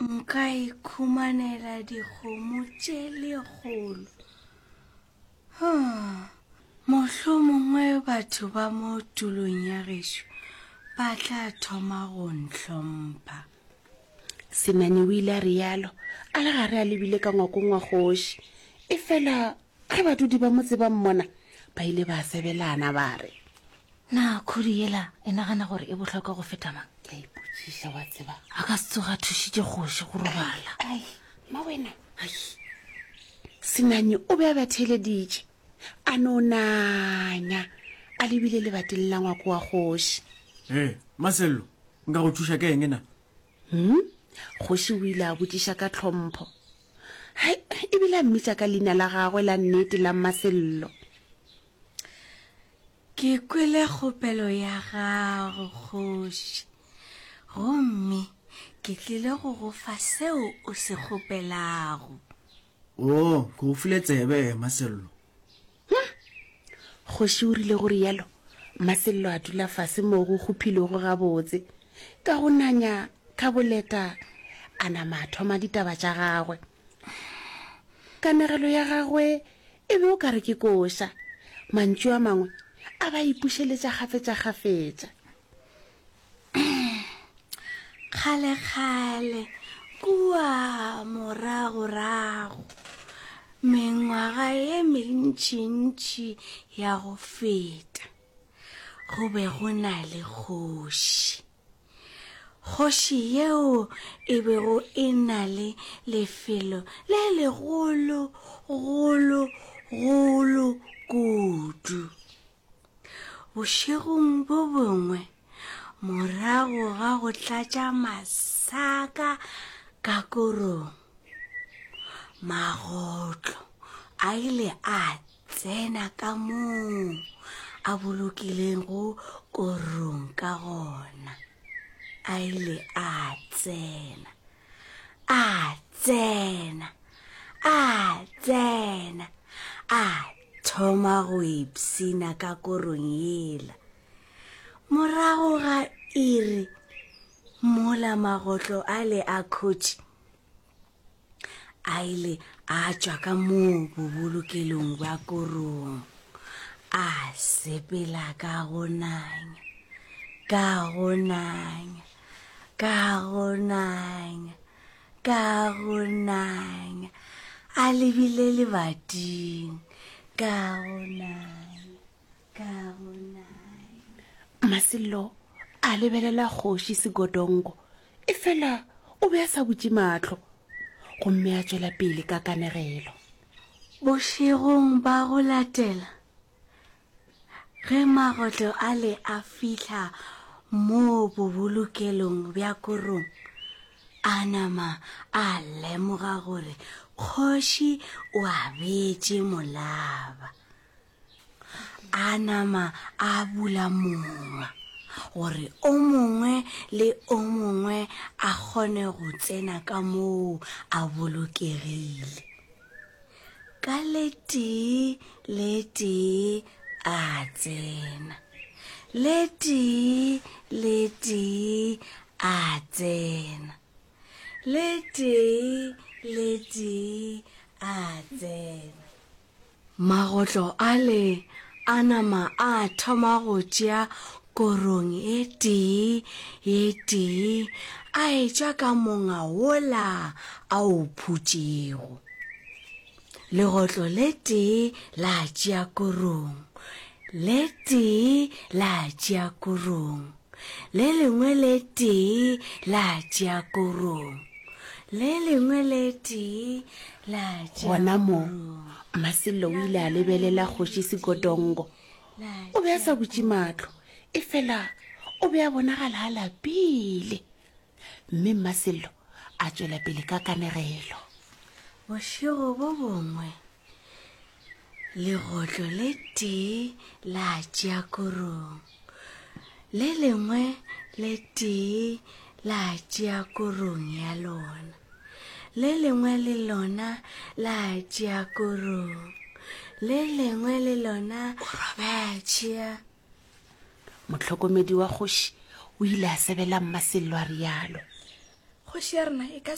nka ikhumanela dikgomo tše legolo. Mohlomongwe batho ba mo tulong ya gešo ba tla thoma go ntlhompha. Senane o ile a rialo a le gare a lebile ka ngwakong wa kgoši. E fela ge badudi ba motse ba mmona ba ile ba sebelana ba re, na khudi yela e nagana gore e bohlokwa go feta mang? ka ipotšiša wa tseba A ka se tsoga thušitše kgoši go robala. ai ma wena Senane o be a batheleditše a no nanya a lebile lebateng la ngwako wa kgoši. Marcelo, nka go thuša ke eng na? Kgoši o ile a botšiša ka tlhompho. Hai, e bile a mmitša ka leina la gagwe la nnete la Marcelo. Ke kwele kgopelo ya gago kgoši, gomme ke tlile go go fa seo o se kgopelago. Ke go file tsebe Marcelo. Kgoši o rile gore yalo Marcelo a dula fase mo go kgophilego gabotse ka go nanya ka boleta a nama a thoma ditaba tša gagwe. Kanegelo ya gagwe e be o ka re ke koša, mantšu a mangwe a ba ipušeletša gafetša. Kgale kua morago mengwaga ye mentšintši ya go feta, go be go na le kgoši yeo e bego e na le lefelo le legolo kudu. Bošegong bo bongwe morago ga go tlatša masaka ka korong, magotlo a ile a tsena ka moo a bolokileng go korong ka gona. A ile a tsena a thoma go ipsina ka korong yela. Morago ga iri mola magotlo a le a khutši a ile a tšwa ka moo bobolokelong ba korong, a sepela ka go nanya, a lebile lebating ka go nanya. Marcelo a lebelela kgoši segodongo, e fela o be a sa butše mahlo, gomme a tšwela pele ka kanegelo. Bošegong ba go latela, ge magotlo a le a fihla mo bobolokelong bja korong, a nama a lemoga gore kgoši o a betše molaba. A nama a bula mowa gore o mongwe le o mongwe a kgone go tsena ka moo a bolokegile. Ka le tee a tsena, le tee a tsena, le tee a tsena. Magotlo a le a nama a thoma go tšea korong ye tee a etša ka monga wola a o phutšego. Legotlo le tee la tšea korong, le tee la tšea korong, le lengwe le tee la tšea korong, le lengwe le tee la tšea Gona mo korong. Marcelo o ile a lebelela kgoši segodongo, o be a sa butše mahlo, e fela o be a bonagala a lapile. Mme Marcelo a tšwela pele ka kanegelo. Bošego bo bongwe legotlo le tee la tšea korong, le lengwe le tee la tšea korong ya lona, le lengwe le lona la tšea korong, le lengwe le lona la tšea. Motlhokomedi wa kgoši o ile a sebela Marcelo a rialo. Kgoši ya rena e ka